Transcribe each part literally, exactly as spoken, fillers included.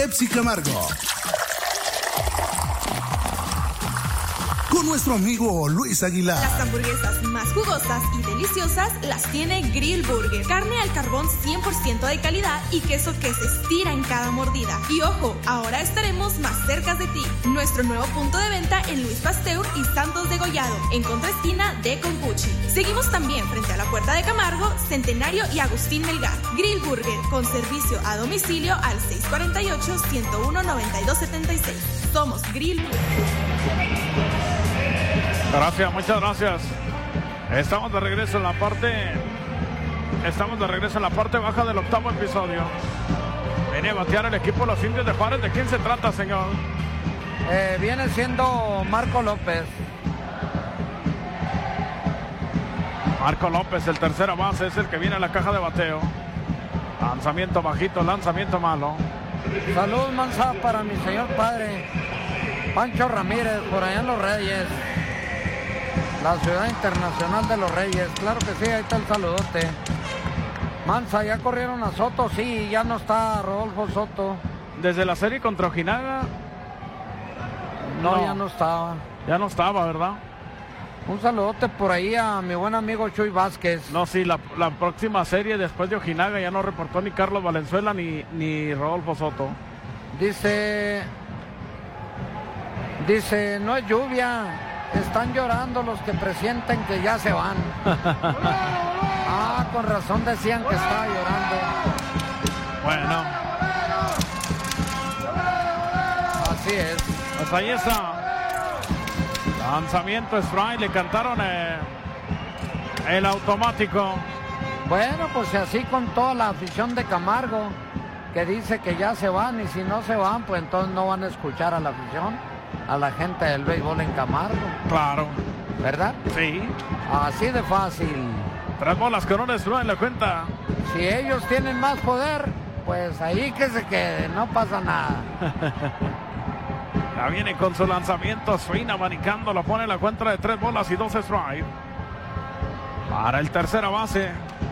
Pepsi Camargo. Con nuestro amigo Luis Aguilar. Las hamburguesas más jugosas y deliciosas las tiene Grill Burger. Carne al carbón cien por ciento de calidad y queso que se estira en cada mordida. Y ojo, ahora estaremos más cerca de ti. Nuestro nuevo punto de venta en Luis Pasteur y Santos de Gollado, en contraesquina de Compuchi. Seguimos también frente a la Puerta de Camargo, Centenario y Agustín Melgar. Grill Burger, con servicio a domicilio al seis cuatro ocho, uno uno, nueve dos siete seis. Somos Grill Burger. Gracias, muchas gracias. Estamos de regreso en la parte Estamos de regreso en la parte baja del octavo episodio. Viene a batear el equipo de los Indios de Juárez. ¿De quién se trata, señor? Eh, viene siendo Marco López. Marco López, el tercera base, es el que viene a la caja de bateo. Lanzamiento bajito, lanzamiento malo. Salud, Mansa, para mi señor padre Pancho Ramírez, por allá en Los Reyes, la ciudad internacional de Los Reyes. Claro que sí, ahí está el saludote. Mansa, ¿ya corrieron a Soto? Sí, ya no está Rodolfo Soto. Desde la serie contra Ojinaga. No, no, ya no estaba. Ya no estaba, ¿verdad? Un saludote por ahí a mi buen amigo Chuy Vázquez. No, sí, la, la próxima serie después de Ojinaga ya no reportó ni Carlos Valenzuela ni, ni Rodolfo Soto. Dice... Dice, no es lluvia, están llorando los que presienten que ya se van. Ah, con razón decían que estaba llorando. Bueno. Así es. Pues ahí está. Lanzamiento strike, le cantaron eh, el automático. Bueno, pues así con toda la afición de Camargo, que dice que ya se van, y si no se van, pues entonces no van a escuchar a la afición, a la gente del béisbol en Camargo. Claro. ¿Verdad? Sí. Así de fácil. Tres bolas con un strike en la cuenta. Si ellos tienen más poder, pues ahí que se quede, no pasa nada. Ya viene con su lanzamiento, swing abanicando, lo pone en la cuenta de tres bolas y dos strikes. Para el tercera base.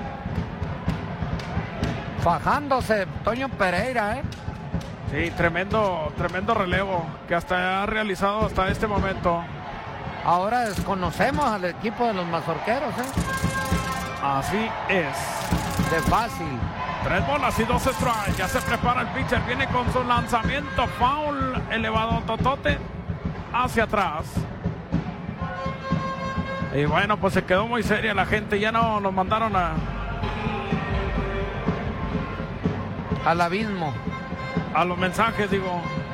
Fajándose Toño Pereira, ¿eh? Sí, tremendo, tremendo relevo que hasta ha realizado hasta este momento. Ahora desconocemos al equipo de los mazorqueros, ¿eh? Así es. De fácil. Tres bolas y dos strikes. Ya se prepara el pitcher. Viene con su lanzamiento. Foul elevado totote hacia atrás. Y bueno, pues se quedó muy seria la gente. Ya no nos mandaron a... al abismo. A los mensajes, digo.